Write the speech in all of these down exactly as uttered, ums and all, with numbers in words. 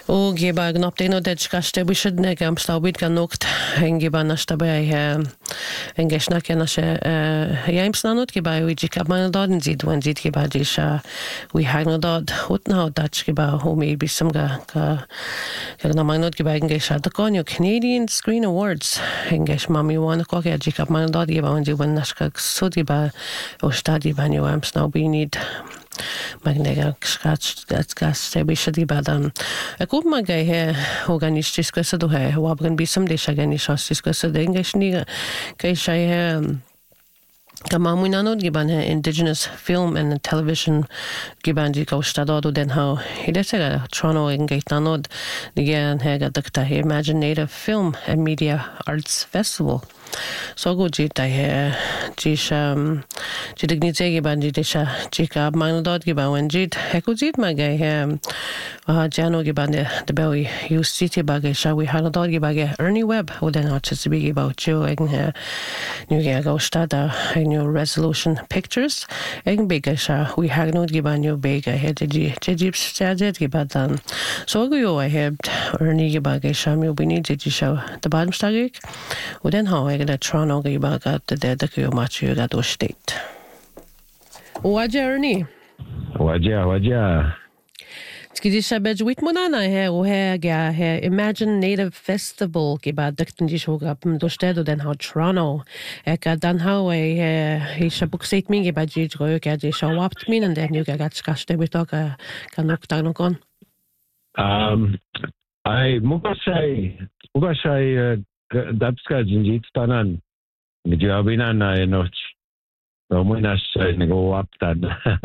O giba gnopteno de gaste we should ne gam stabit ganocht en giba na stabe en gesna kena se jaims nanot giba we jikab man daden zit when zit giba disha we hang dod hot now dutch giba homi be some ga ga na manot giba en gesha the konyo Canadian Screen Awards en gesh mami wana ko ga jikab man dod giba when when naska sodi ba o stadi banyo amps now we need Magnega scratch that's gas we should be bad um a good my guy here organist discuss do he wa bgan be some dish again is discuss the English ni kai shay um Kama munanod giban he indigenous film and television giban di kostadado den how he desega Toronto in gaitanod digan he gadakta he Imaginative Film and Media Arts Festival so go jita he jish um jidignite giban jidisha jika manodod giban when jit he ko jit magay he uh jano giban the belly you city bagay sha we hanodod gibage Ernie Webb oden hachs big about you egen he new ga kostada new resolution pictures egen bega sha we hagnod giban you bega he ji jip stajet gibadan so go yo I had Ernie gibage sha me we need to show the bottom stagik oden how the Toronto gibaga the de the match you got state Waja Ernie Waja waja Skidisha bej wit monana he o he ga he Imaginative Festival giba dakten di shoga do stedo den how Toronto eka dan how e he shabuk state mi giba ji go ga di show wapt min and then you ga gat skaste we talk kan nok tan kon um I mukasai mukasai dabska jinjit tanan mijabina na enoch so muinas nego waptan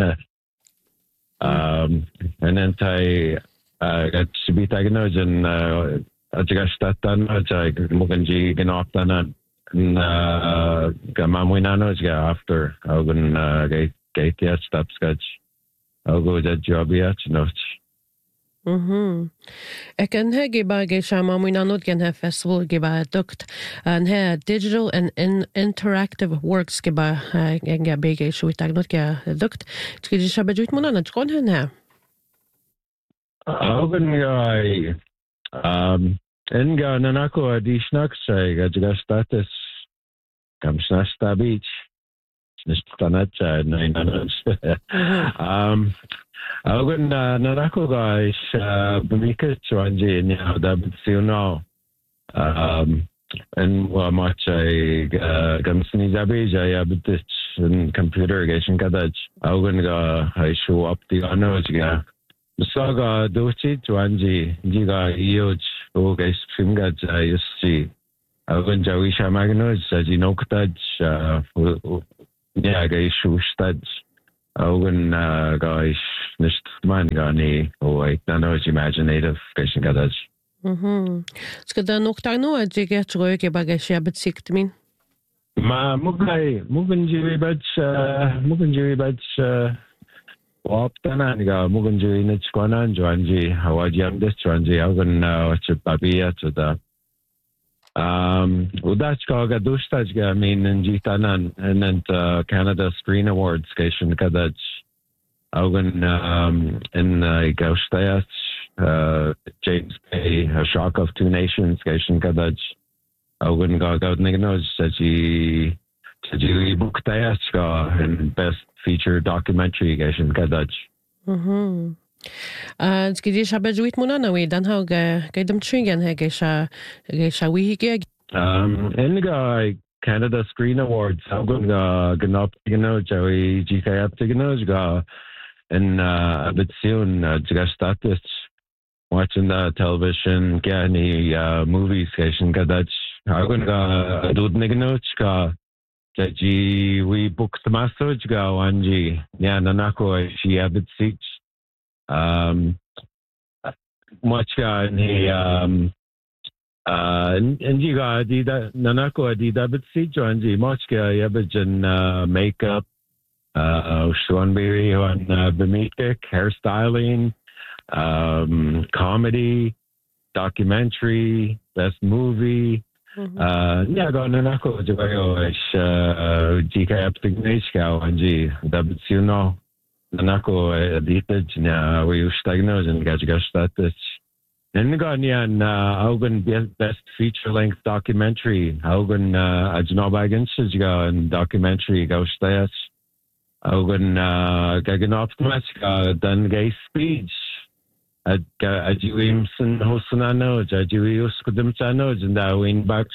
um and then I uh, got to be diagnosed and uh I just started like muganji ganoptan and uh gamamuinanos ga after I when uh get get that stop sketch I'll go that job yet no Mhm. Ek ken he giba ge shama muinanod gen he festival giba dukt and he digital and in interactive works giba gen ga bege shuitag not ga dukt tskidi shabajut munana tkon hen he Augen I um enga nanako adishnak say ga jiga status kam snasta beach snastanacha nainanos um Augen nanako guys bumika chwanji nya da bitsuno um and wa much I gamsni zabeja ya bitch in computer gashin kadach Augen ga I show up the anos ga Saga dochi chwanji jiga ioj o guys finga jaysi Augen jawisha magnos aji noktaj yeah guys shustaj Augen guys nicht man gani o I know imaginative guys gadaj Mhm. Skada noktano aji ge troy ge bagasha betsikt min Ma mugai mugunji bach mugunji bach Waptanan ga mugunji ni chkwanan jwanji hawaji amdes jwanji Augen wach babia chuda Um, udach ga dostaj ga min njitanan and uh, Canada Screen Awards station kadach Augen um in uh, gaustayach uh, James Bay a Shock of Two Nations station kadach Augen ga gaudnignos saji saji buktayach ga in best feature documentary station kadach Mhm. Uh, skidi shabajut munana we dan how ga gaidam tringen he ge sha ge sha we ge Um, in the Canada Screen Awards, Augen ga ganop tigno jawi jikayap tigno ga in a bit soon jiga status watching the television gani uh, movies station gadach Augen ga dudnigno ga jaji we booked maso ga wanji ya nanako she abit sich um much ga ni um Uh, and you got the nanako adida but see Johnji Mochka yabajan uh makeup uh Schwanberry on uh Bemikik, hairstyling, um comedy, documentary, best movie. Mm-hmm. Uh yeah go nanako jabayo ish uh jika aptignishka wanji dabat sino nanako adita nya we ustagno and gajgashtatis Enniga nian augan best feature length documentary augan ajnobagin shiga and documentary gaustayas augan gagan optimas dan gay speech at ajiwimson hosanano ajiwius kudumsano and awin back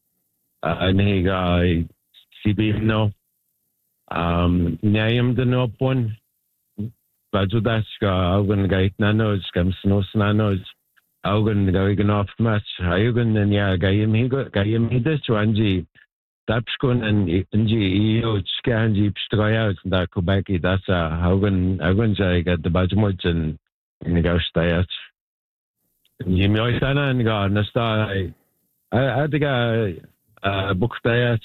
aniga sibino um nyayam denopon bajudas augan gait nanos kamsnos nanos augan gawigan off match ayugan and ya gayim higo gayim hidis wanji tapskun and inji iyo skanji pstraya da kubaki dasa augan augan jay got the bajmoch and in gaustayat yimi sana and ga nasta I I think I buktayat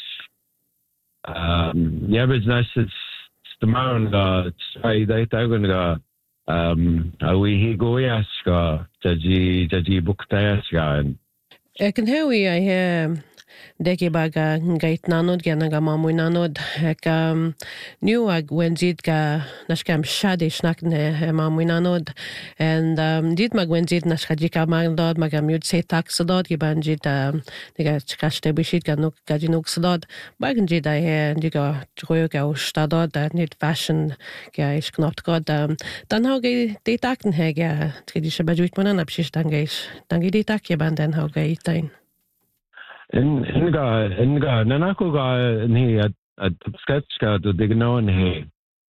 um yeah but nice it's the man ga I they augan ga um awi higoyas ga jaji jaji buktayas ga Ek yn hewi ai he degi baga gait nanod gana ga mamu nanod ek um, new ag wenzid ga nashkam shade snakne mamu nanod and um, dit mag wenzid nashka jika magdod magam yud se taxodod giban jid um, diga chkaste bishit ga nuk ga jinuk sodod bagan jid ai he diga troyo ga ustadod da nit fashion ga is knopt god um, dan hau ge de takten he ga tridische bajuit monan abshish dan ge dan ge de tak giban dan hau ge itain In in ga in ga nanako ga ni at at sketch ga to digno ni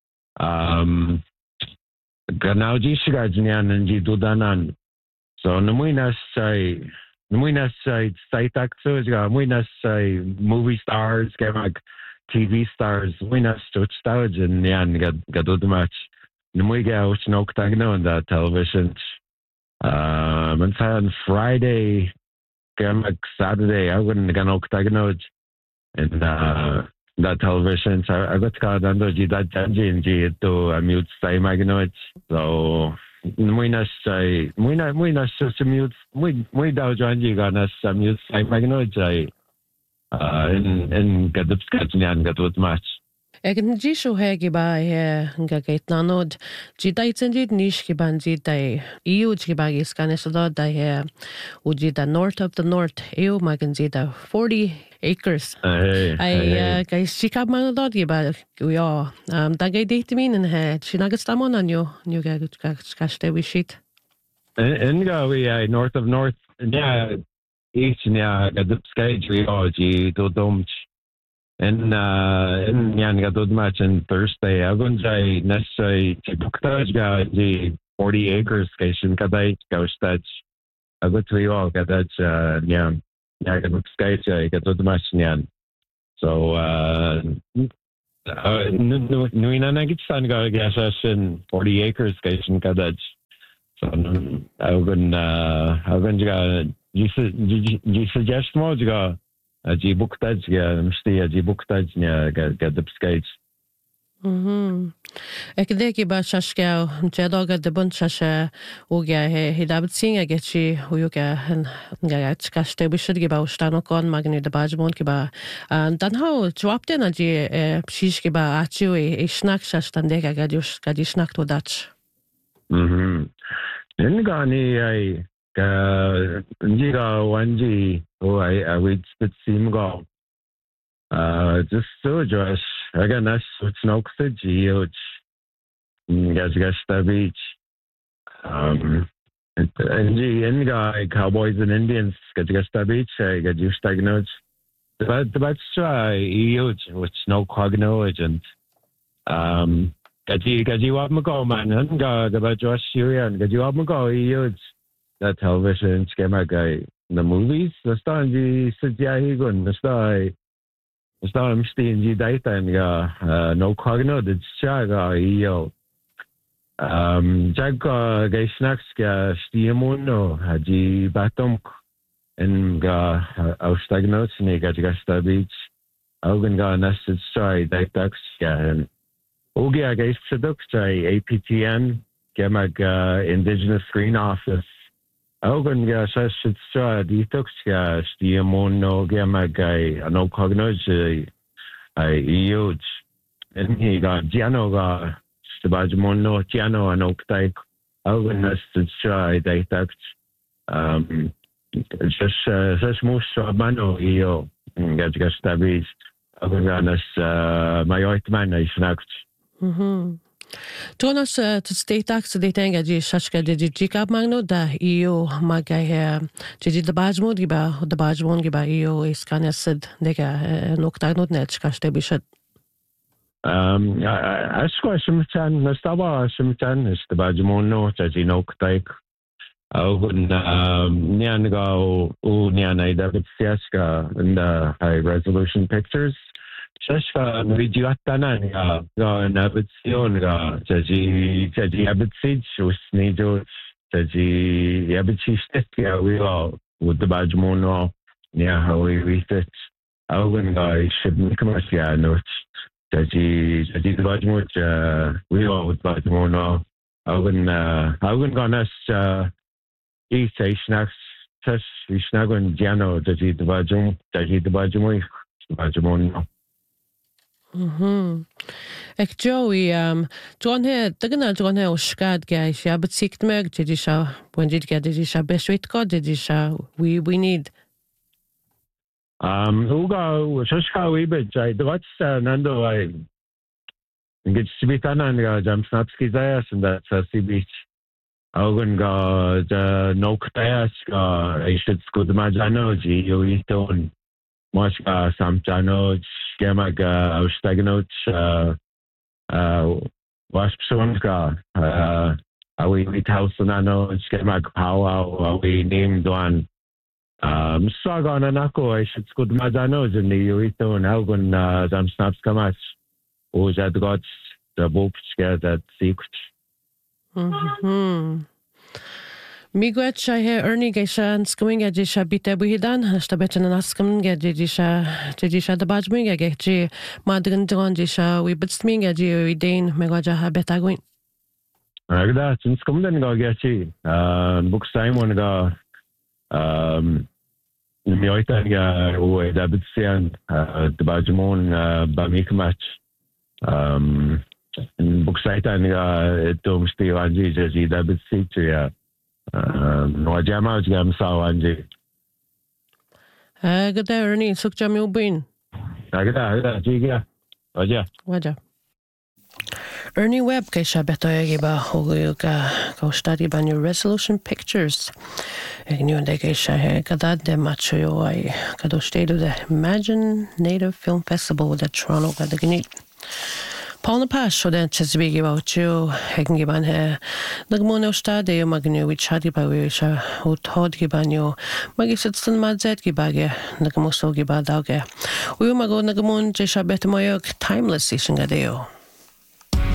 um ganauji shiga jnian nji dudanan so namuina sai namuina sai sai takso ga muina sai movie stars ga mag T V stars muina stoch stage nian ga ga dudmatch namuiga uch no tagno on the television um and on Friday like Saturday, I wouldn't get no octagonal and uh, that television. So I got called under that dungeon to a mute stay magnoid. So we not say, we not, we not such a mute, we, we don't join you on us, a mute stay magnoid. I, uh, and, and get the sketch and get with much. Ag yn di siw heg i ba nga gait nanod. Di da itan di nish ki ban di da iu di ba gis ganes do da he u di da north of the north iu magan di da forty acres. Ai gais si kab man do di ba ya da gai date min en he sinagas tamon anyo nyu ga kaste we shit. En ga we north of north yeah each yeah the stage we are di do dom And uh, in yan gatod match on Thursday, agon jay necessary to buktaj ga the forty acres station kaday gaustach. Agot we all kadach yan yan gatod stage jay gatod match yan. So uh, nuina nagitsan ga gasas in forty acres station kadach. So agon agon ga you suggest mo ga. Ji buktaj ga msti ji buktaj nya ga ga the skates. Mhm. Ek deki ba shashka jado ga de bun shasha u ga he he dabt singa getchi u ga ga chkaste bishid ge ba ustano kon magni de bajmon ke ba dan how dropped in a ji shish ke ba achu e schnack shastan de ga ga ga di schnack to dach. Mhm. En ga ni ai ka njiga wanji oh I I would spit sim go uh just so Josh again that's it's no oxygen which guys guys the beach um and and guy cowboys and Indians get to get the beach I get you stagnant but but try huge which no cognitive and um get you get you up go man and go about Josh here and get you up go huge that television schema guy the movies the star the sugyahigun the star the star I'm staying the data and uh no cogno the chaga yo um jaga gay snacks ga stiamuno haji batom and ga ausstagnots ne ga ga beach augen ga nested sorry data ga and ogia gay seductai A P T N gemag indigenous screen office Augen ga sashet stra detox ga stiamono ga magai ano cognoge ai huge and he got Giano ga stabajmono Giano ano ktai augen nested stra detox Um, just uh, just most of mano io get get stabis aganas uh, my oit man is nacht. Mhm. Tonos to state so they think di shashka di jikab magno da io magai di the bajmo giba the bajmon giba io is kanesid nega noktagnot netchka stebishat. Um, I squash some ten, the staba some ten is the bajmono, as you know, like, I wouldn't, um, Nianago, U Niana, David Sieska, and the high resolution pictures. Shashka, Vijuatana, and Abitsion, Jaji, Jaji Abitsid, was Nijo, Jaji Abichi Stettia, we all with the bajmono, near how we read it. I wouldn't go, shouldn't come as yeah, no. Jadi jadi bajmu uh, we all with bajmu no. Augen uh, augen ganas uh, isa snacks tas snagun jano jadi bajmu jadi bajmu bajmu no. Mhm. Ek Joey um John he dagna John he oskad ga ja betsikt meg jadi sha when did get jadi sha beswit god jadi sha we we need Um, Uga, Shoshka Webit, I what's Nando, I get Sibitana and Jam Snapski Zayas, and that's a sea beach. Augen ga the no Kayas, I should school the Majano, G, you eat on Moska, Samjano, Gemaga, Austagnot, uh, Waspsonga, uh, are we with House Nano, Skemak Power, we named one. Um, saga na nako ay should skud mazano ni ito na gun zam snaps kamas o that got the book scared that secret. Mhm. Miguet sha he Ernie geisha skuming at jisha bite buhidan hasta betan askam get jisha jisha the bajming get ji madrin dron jisha we bitsming at ji dane megaja ha betaguin. Agda since come then go get chi uh book time one go um mi oita ga o David Sian the bajmon ba make match um in book site and ga tom sti anji ji David Sian um no jama jam sa anji uh good there Ernie suk jam you bin agda agda ji ga waja waja Ernie Webb geisha betoygiba hoguga go study ban your resolution pictures. Egnu and geisha he gadad de macho I kado stayed the Imagine Native Film Festival at Toronto gadagnit. Paul Pash so then chesbigi about you hegingiban he nagmono stade magnu which hadi ba wisha ut hod gibanyo magisitstan madzet gibage nagmoso gibadage. We mago nagmon jesha betmoyok timeless ishingadeo.